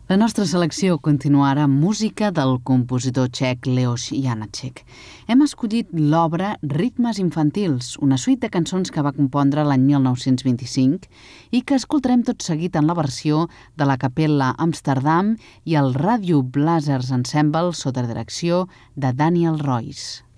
La nostra selecció continuarà amb música del compositor txec Leos Janáček. Hem escollit l'obra Ritmes infantils, una suite de cançons que va compondre l'any 1925 i que escoltarem tot seguit en la versió de la Capella Amsterdam i el Radio Blazers Ensemble sota direcció de Daniel Royce.